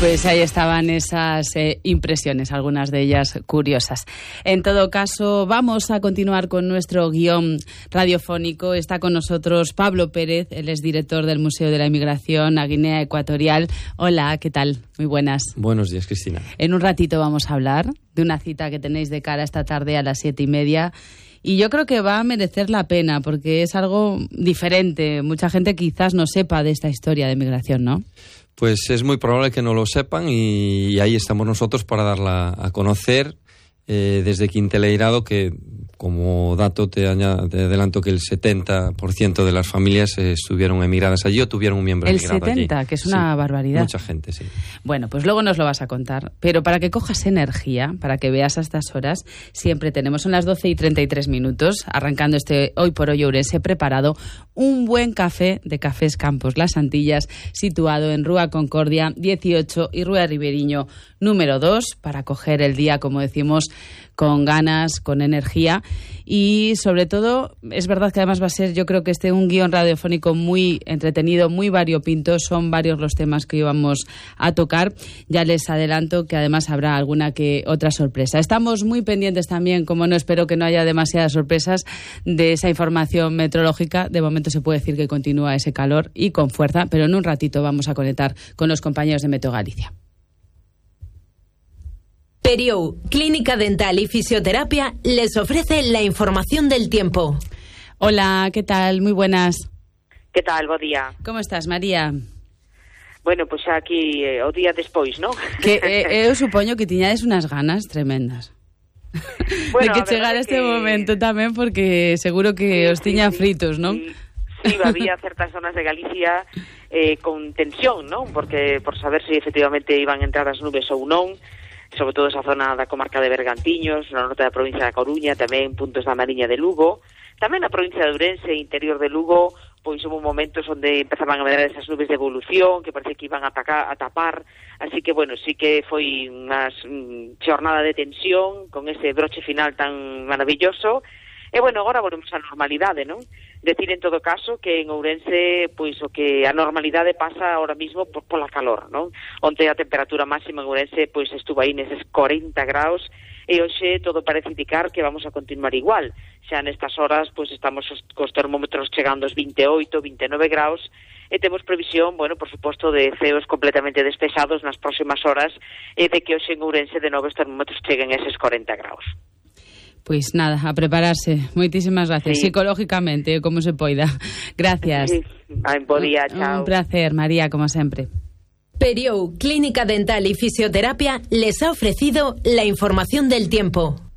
Pues ahí estaban esas impresiones, algunas de ellas curiosas. En todo caso, vamos a continuar con nuestro guión radiofónico. Está con nosotros Pablo Pérez, él es director del Museo de la Inmigración a Guinea Ecuatorial. Hola, ¿qué tal? Muy buenas. Buenos días, Cristina. En un ratito vamos a hablar de una cita que tenéis de cara esta tarde a las 7:30. Y yo creo que va a merecer la pena porque es algo diferente. Mucha gente quizás no sepa de esta historia de migración, ¿no? Pues es muy probable que no lo sepan y ahí estamos nosotros para darla a conocer desde Quinteleirado, que como dato te adelanto que el 70% de las familias estuvieron emigradas allí o tuvieron un miembro emigrado allí. El 70%, que es una barbaridad. Mucha gente, sí. Bueno, pues luego nos lo vas a contar. Pero para que cojas energía, para que veas a estas horas, siempre tenemos, son las 12:33, arrancando este Hoy por Hoy Ourense, preparado un buen café de Cafés Campos Las Antillas, situado en Rúa Concordia 18 y Rúa Riberiño número 2, para coger el día, como decimos, con ganas, con energía. Y sobre todo, es verdad que además va a ser, yo creo que un guión radiofónico muy entretenido, muy variopinto. Son varios los temas que íbamos a tocar. Ya les adelanto que además habrá alguna que otra sorpresa. Estamos muy pendientes también, como no, espero que no haya demasiadas sorpresas, de esa información meteorológica. De momento se puede decir que continúa ese calor y con fuerza, pero en un ratito vamos a conectar con los compañeros de Meteo Galicia. Periou, Clínica Dental y Fisioterapia, les ofrece la información del tiempo. Hola, ¿qué tal? Muy buenas. Que tal? Bo día. Como estás, María? Bueno, pois pues aquí o día despois, non? Que eu supoño que tiñades unas ganas tremendas. Bueno, de que chegara este momento tamén, porque seguro que os tiñan fritos, non? Sí, había certas zonas de Galicia con tensión, non? Porque por saber se efectivamente iban a entrar as nubes ou non, sobre todo esa zona da comarca de Bergantiños, no norte da provincia da Coruña, tamén puntos da Mariña de Lugo, tamén na provincia de Ourense, interior de Lugo, pois hubo momentos onde empezaban a medrar esas nubes de evolución, que parece que iban a tapar, así que, bueno, sí que foi unha xornada de tensión, con ese broche final tan maravilloso. E, bueno, agora volvemos á normalidade, non? Decir, en todo caso, que en Ourense, pois, o que a normalidade pasa ahora mismo pola calor, non? Onte a temperatura máxima en Ourense, pois, estuvo aí neses 40 graus, e hoxe todo parece indicar que vamos a continuar igual. Xa nestas horas, pois, estamos cos termómetros chegando aos 28, 29 graus, e temos previsión, bueno, por suposto, de ceos completamente despejados nas próximas horas, e de que hoxe en Ourense de novo os termómetros cheguen a eses 40 graus. Pois nada, a prepararse. Moitísimas gracias. Sí. Psicológicamente, como se poida. Gracias. Sí. Bo día, chao. Un placer, María, como sempre. Periou, Clínica Dental y Fisioterapia, les ha ofrecido la información del tiempo.